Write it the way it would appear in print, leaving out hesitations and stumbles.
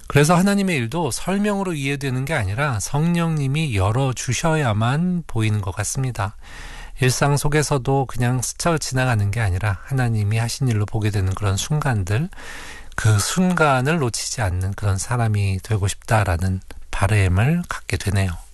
그래서 하나님의 일도 설명으로 이해되는 게 아니라 성령님이 열어주셔야만 보이는 것 같습니다. 일상 속에서도 그냥 스쳐 지나가는 게 아니라 하나님이 하신 일로 보게 되는 그런 순간들, 그 순간을 놓치지 않는 그런 사람이 되고 싶다라는 바람을 갖게 되네요.